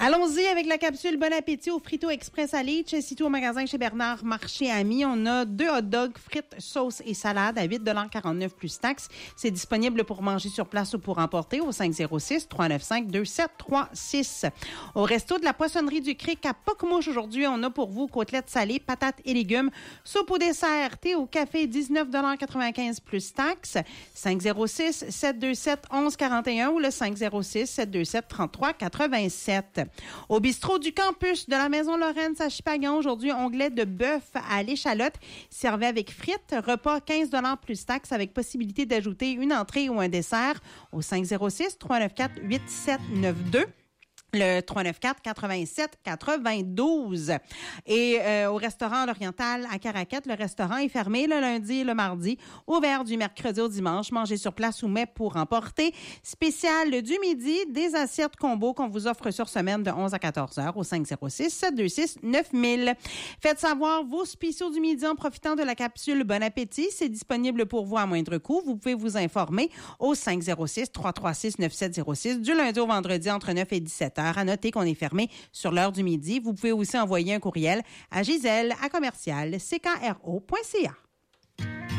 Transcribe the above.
Allons-y avec la capsule Bon Appétit au Frito Express à Leach. Situé au magasin chez Bernard Marché Ami, on a 2 hot dogs, frites, sauce et salade à 8,49 $ plus taxes. C'est disponible pour manger sur place ou pour emporter au 506-395-2736. Au resto de la poissonnerie du Cric à Pocmouche, aujourd'hui, on a pour vous côtelettes salées, patates et légumes, soupe au dessert, thé au café, 19,95 $ plus taxes. 506-727-1141 ou le 506-727-3387. Au bistrot du campus de la Maison Lorraine à Chipagan, aujourd'hui, onglet de bœuf à l'échalote, servi avec frites, repas 15 $ plus taxes avec possibilité d'ajouter une entrée ou un dessert au 506-394-8792. Le 394-87-92. Et au restaurant L'Oriental à Caraquette, le restaurant est fermé le lundi et le mardi, ouvert du mercredi au dimanche, manger sur place ou mets pour emporter. Spécial du midi, des assiettes combo qu'on vous offre sur semaine de 11 à 14 heures au 506-726-9000. Faites savoir vos spéciaux du midi en profitant de la capsule Bon Appétit. C'est disponible pour vous à moindre coût. Vous pouvez vous informer au 506-336-9706 du lundi au vendredi entre 9 et 17 heures. À noter qu'on est fermé sur l'heure du midi. Vous pouvez aussi envoyer un courriel à Gisèle@CKRO.ca.